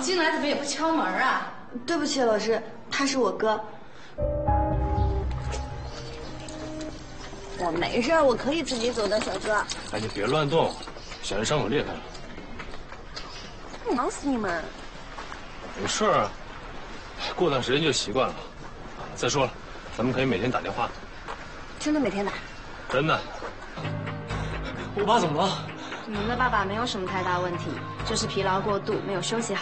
进来怎么也不敲门啊？ 对不起，老师，他是我哥。 我没事，我可以自己走的，小哥。 哎，你别乱动，小人伤口裂开了。 忙死你们！ 没事啊，过段时间就习惯了。再说了，咱们可以每天打电话。 真的每天打？ 真的。我爸怎么了？ 你们的爸爸没有什么太大问题，就是疲劳过度，没有休息好。